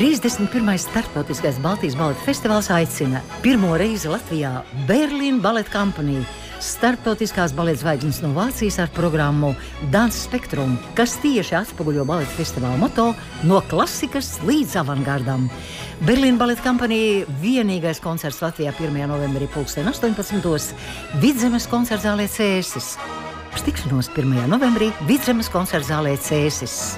31. starptautiskais Baltijas baleta festivāls aicina pirmo reizi Latvijā Berlīna Ballet Company, starptautiskās baleta zvaigznes no Vācijas ar programmu Dance Spectrum, kas tieši atspoguļo baleta festivāla moto no klasikas līdz avangardam. Berlīna Ballet Company vienīgais koncerts Latvijā 1. novembrī 2018. Vidzemes koncertzālē Cēsis. Uz tikšanos 1. novembrī Vidzemes koncertzālē Cēsis.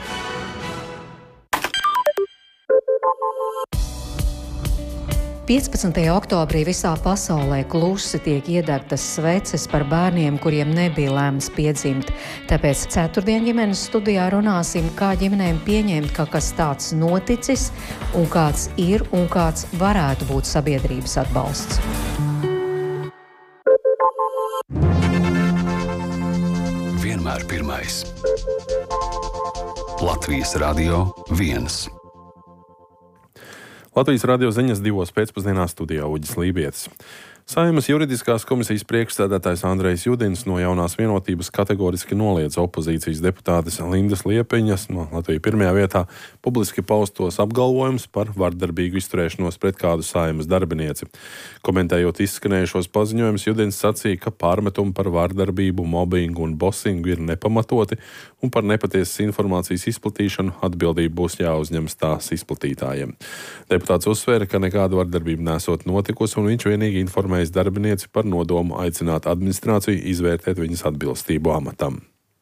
15. oktobrī visā pasaulē klusi tiek iedegtas sveces par bērniem, kuriem nebija lēmts piedzimt. Tāpēc ceturtdien ģimenes studijā runāsim, kā ģimenēm pieņemt, ka kas tāds noticis, un kāds ir un kāds varētu būt sabiedrības atbalsts. Vienmēr pirmais. Latvijas Radio 1. Latvijas radio ziņas 2 pēcpusdienā studijā Uģis Lībietis. Saeimas juridiskās komisijas priekšsēdētājs Andrejs Judins no Jaunās vienotības kategoriski noliedza opozīcijas deputātes Lindas Liepiņas no Latvijas pirmajā vietā publiski paustos apgalvojumus par vardarbīgu izturēšanos pret kādu saeimas darbinieci. Komentējot izskanējušos paziņojumus, Judins sacīja, ka pārmetumi par vardarbību, mobbingu un bosingu ir nepamatoti un par nepatiesas informācijas izplatīšanu atbildību būs jāuzņemas tās izplatītājiem. Deputāts uzsvēra, ka nekāda vardarbība nesot notikusi un viņš vienīgi informēja darbinieci par nodomu aicināt administrāciju izvērtēt viņas atbilstību amatam.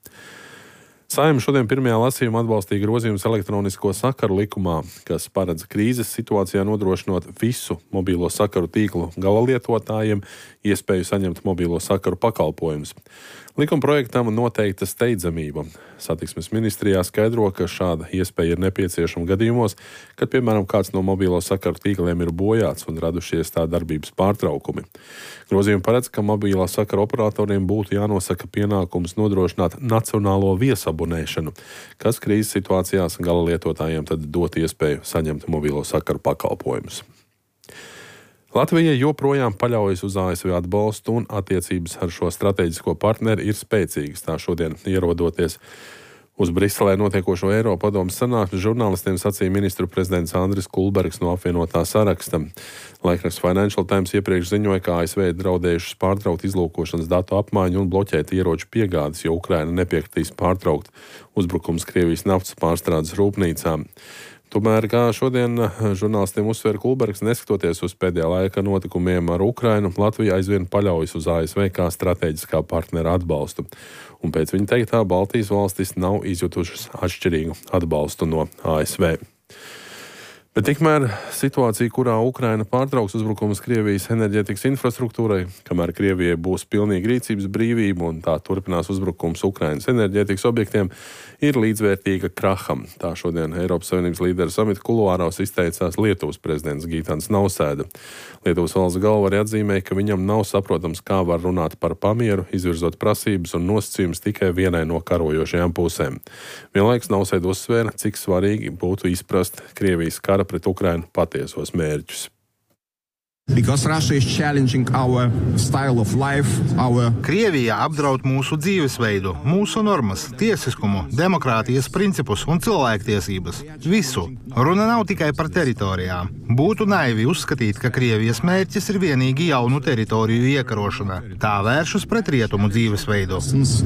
Saeima šodien pirmajā lasījumā atbalstīja grozījumus elektronisko sakaru likumā, kas paredz krīzes situācijā nodrošinot visu mobīlo sakaru tīklu galalietotājiem iespēju saņemt mobīlo sakaru pakalpojumus. Likuma projektam noteikta steidzamība. Satiksmes ministrijā skaidro, ka šāda iespēja ir nepieciešama gadījumos, kad, piemēram, kāds no mobīlo sakaru tīkliem ir bojāts un radušies tā darbības pārtraukumi. Grozījumi paredz, ka mobīlā sakaru operatoriem būtu jānosaka pienākums nodrošināt nacionālo viesabonēšanu, kas krīzes situācijās galalietotājiem tad dot iespēju saņemt mobīlo sakaru pakalpojumus. Latvija joprojām paļaujas uz ASV atbalstu un attiecības ar šo strateģisko partneri ir spēcīgas. Tā šodien ierodoties uz Briselē notiekošo Eiropadomes sanāksmi žurnālistiem sacīja ministru prezidents Andris Kulbergs no apvienotā saraksta. Laikraksts Financial Times iepriekš ziņoja, ka ASV ir draudējušas pārtraukt izlūkošanas datu apmaiņu un bloķēt ieroču piegādes, jo Ukraina nepiekritīs pārtraukt uzbrukums Krievijas naftas pārstrādes rūpnīcām. Tomēr, kā šodien žurnālistiem uzsver Kulbergs, neskatoties uz pēdējā laika notikumiem ar Ukrainu, Latvija aizvien paļaujas uz ASV kā strateģiskā partnera atbalstu. Un pēc viņa teiktā, Baltijas valstis nav izjutušas atšķirīgu atbalstu no ASV. Bet tikmēr situācija, kurā Ukraina pārtrauks uzbrukumus Krievijas enerģētikas infrastruktūrai, kamēr Krievijai būs pilnīga rīcības brīvība un tā turpinās uzbrukums Ukrainas enerģētikas objektiem, ir līdzvērtīga kraham. Tā šodien Eiropas Savienības līderu samita kuluāros izteicās Lietuvas prezidents Gitanas Nausēda. Lietuvas valsts galva arī atzīmēja, ka viņam nav saprotams, kā var runāt par pamieru, izvirzot prasības un nosacījumus tikai vienai no karojošajām pusēm. Vienlaikus Nausēda uzsvēra, cik svarīgi būtu izprast Krievijas kara pret Ukrainu patiesos mērķus. Krievija apdraud mūsu dzīvesveidu, mūsu normas, tiesiskumu, demokrātijas principus un cilvēktiesības. Visu. Runa nav tikai par teritorijām. Būtu naivi uzskatīt, ka Krievijas mērķis ir vienīgi jaunu teritoriju iekarošana. Tā vēršas pret rietumu dzīvesveidu.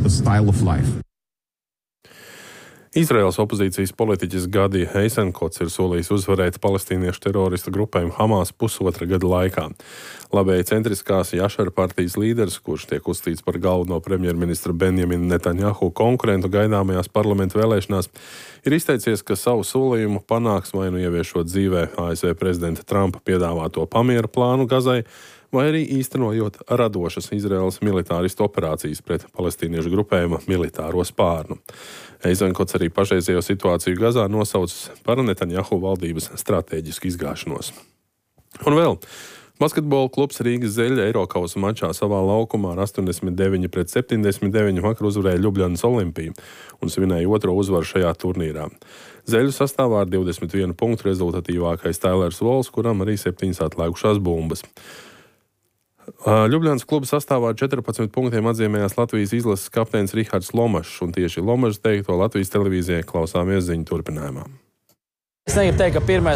Izraēlas opozīcijas politiķis Gadi Eisenkots ir solījis uzvarēt palestīniešu teroristu grupējumu Hamas pusotra gada laikā. Labēji centriskās Jašara partijas līderis, kurš tiek uzskatīts par galveno premjerministra Benjamina Netanjahu konkurentu gaidāmajās parlamentu vēlēšanās, ir izteicies, ka savu solījumu panāks vai nu ieviešot dzīvē ASV prezidenta Trumpa piedāvāto pamiera plānu Gazai, vai arī īstenojot radošas Izraēlas militāristu operācijas pret palestīniešu grupējuma militāro spārnu. Eisenkots arī pašreizējo situāciju Gazā nosaucis par Netanjahu valdības stratēģisku izgāšanos. Un vēl, basketbola klubs Rīgas Zeļa Eirokausa mačā savā laukumā ar 89-79 vakar uzvarēja Ljubljanas Olimpiju un svinēja otro uzvaru šajā turnīrā. Zeļu sastāvā ar 21 punktu rezultatīvākais Tailers Vols, kuram arī 7 atlēgušās bumbas. Ljubljanas kluba sastāvā ar 14 punktiem atzīmējās Latvijas izlases kapteinis Rihards Lomašs, un tieši Lomašs teikto Latvijas televīzijai klausāmies ziņu turpinājumā. Es negribu teikt, ka pirmais